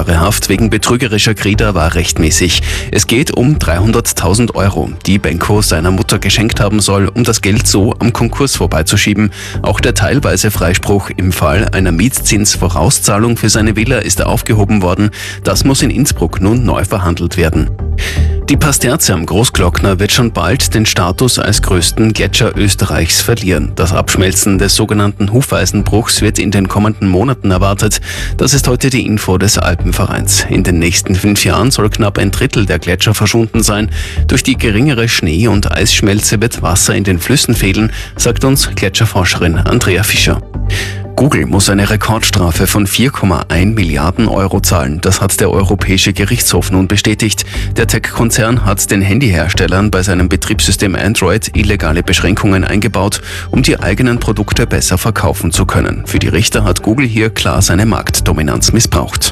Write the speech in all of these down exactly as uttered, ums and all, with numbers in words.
Jahre Haft wegen betrügerischer Kreder war rechtmäßig. Es geht um dreihunderttausend Euro, die Benko seiner Mutter geschenkt haben soll, um das Geld so am Konkurs vorbeizuschieben. Auch der teilweise Freispruch im Fall einer Mietzinsvorauszahlung für seine Villa ist aufgehoben worden. Das muss in Innsbruck nun neu verhandelt werden. Die Pasterze am Großglockner wird schon bald den Status als größten Gletscher Österreichs verlieren. Das Abschmelzen des sogenannten Hufeisenbruchs wird in den kommenden Monaten erwartet. Das ist heute die Info des Alpenvereins. In den nächsten fünf Jahren soll knapp ein Drittel der Gletscher verschwunden sein. Durch die geringere Schnee- und Eisschmelze wird Wasser in den Flüssen fehlen, sagt uns Gletscherforscherin Andrea Fischer. Google muss eine Rekordstrafe von vier Komma eins Milliarden Euro zahlen. Das hat der Europäische Gerichtshof nun bestätigt. Der Tech-Konzern hat den Handyherstellern bei seinem Betriebssystem Android illegale Beschränkungen eingebaut, um die eigenen Produkte besser verkaufen zu können. Für die Richter hat Google hier klar seine Marktdominanz missbraucht.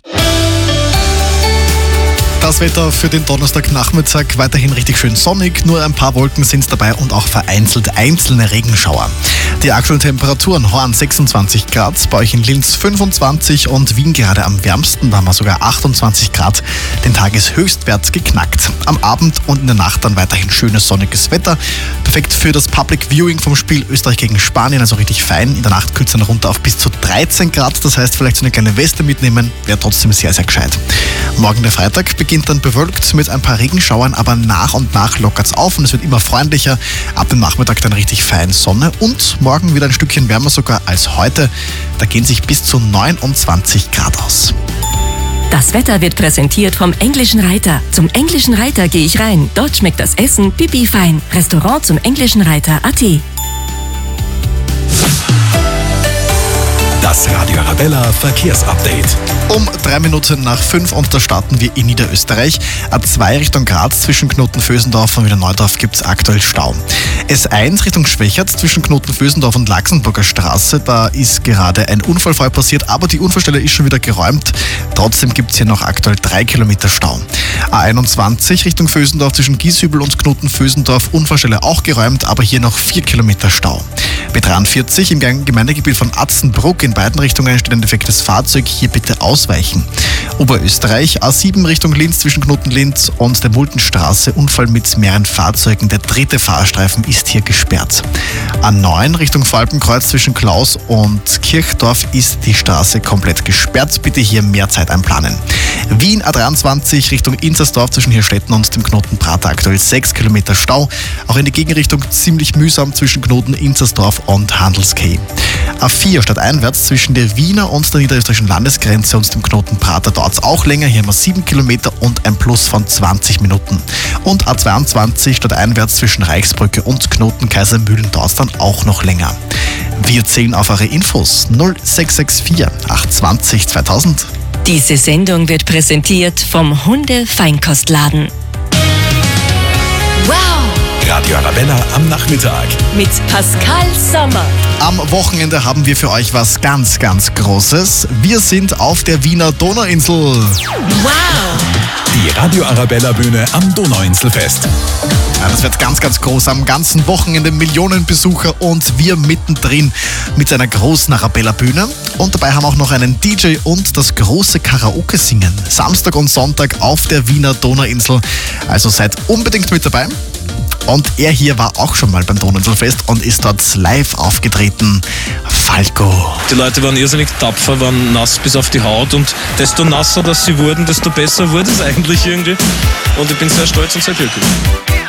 Das Wetter für den Donnerstagnachmittag weiterhin richtig schön sonnig, nur ein paar Wolken sind dabei und auch vereinzelt einzelne Regenschauer. Die aktuellen Temperaturen: Horn sechsundzwanzig Grad, bei euch in Linz fünfundzwanzig und Wien gerade am wärmsten, da haben wir sogar achtundzwanzig Grad, den Tageshöchstwert geknackt. Am Abend und in der Nacht dann weiterhin schönes sonniges Wetter, perfekt für das Public Viewing vom Spiel Österreich gegen Spanien, also richtig fein. In der Nacht kühlt es dann runter auf bis zu dreizehn Grad, das heißt vielleicht so eine kleine Weste mitnehmen, wäre trotzdem sehr, sehr gescheit. Morgen der Freitag beginnt dann bewölkt mit ein paar Regenschauern, aber nach und nach lockert es auf und es wird immer freundlicher. Ab dem Nachmittag dann richtig fein Sonne und morgen wieder ein Stückchen wärmer sogar als heute. Da gehen sich bis zu neunundzwanzig Grad aus. Das Wetter wird präsentiert vom Englischen Reiter. Zum Englischen Reiter gehe ich rein. Dort schmeckt das Essen pipi fein. Restaurant zum Englischen Reiter Punkt at. Das Radio Arabella Verkehrsupdate. Um drei Minuten nach fünf und da starten wir in Niederösterreich. A zwei Richtung Graz zwischen Knoten-Vösendorf und Wiener-Neudorf gibt es aktuell Stau. S eins Richtung Schwächert zwischen Knoten-Vösendorf und Laxenburger Straße. Da ist gerade ein Unfallfall passiert, aber die Unfallstelle ist schon wieder geräumt. Trotzdem gibt es hier noch aktuell drei Kilometer Stau. A einundzwanzig Richtung Vösendorf zwischen Gieshübel und Knoten-Vösendorf. Unfallstelle auch geräumt, aber hier noch vier Kilometer Stau. B dreiundvierzig im Gemeindegebiet von Atzenbruck in beiden Richtungen steht ein defektes Fahrzeug. Hier bitte ausweichen. Oberösterreich, A sieben Richtung Linz zwischen Knoten-Linz und der Muldenstraße. Unfall mit mehreren Fahrzeugen. Der dritte Fahrstreifen ist hier gesperrt. A neun Richtung Falpenkreuz zwischen Klaus und Kirchdorf ist die Straße komplett gesperrt. Bitte hier mehr Zeit einplanen. Wien A dreiundzwanzig Richtung Inzersdorf zwischen Hirstetten und dem Knoten Prater aktuell sechs Kilometer Stau. Auch in die Gegenrichtung ziemlich mühsam zwischen Knoten Inzersdorf und Handelskay. A vier stadteinwärts zwischen der Wiener und der niederösterreichischen Landesgrenze und dem Knoten Prater dauert es auch länger. Hier haben wir sieben Kilometer und ein Plus von zwanzig Minuten. Und A zweiundzwanzig stadteinwärts zwischen Reichsbrücke und Knoten Kaisermühlen dauert es dann auch noch länger. Wir zählen auf eure Infos null sechs sechs vier acht zwei null zweitausend. Diese Sendung wird präsentiert vom Hunde-Feinkostladen. Wow! Radio Arabella am Nachmittag. Mit Pascal Sommer. Am Wochenende haben wir für euch was ganz, ganz Großes. Wir sind auf der Wiener Donauinsel. Wow! Die Radio Arabella Bühne am Donauinselfest. Ja, das wird ganz, ganz groß. Am ganzen Wochenende Millionen Besucher und wir mittendrin mit einer großen Arabella-Bühne. Und dabei haben wir auch noch einen D J und das große Karaoke-Singen. Samstag und Sonntag auf der Wiener Donauinsel. Also seid unbedingt mit dabei. Und er hier war auch schon mal beim Donauinselfest und ist dort live aufgetreten. Falco. Die Leute waren irrsinnig tapfer, waren nass bis auf die Haut und desto nasser, dass sie wurden, desto besser wurde es eigentlich irgendwie. Und ich bin sehr stolz und sehr glücklich.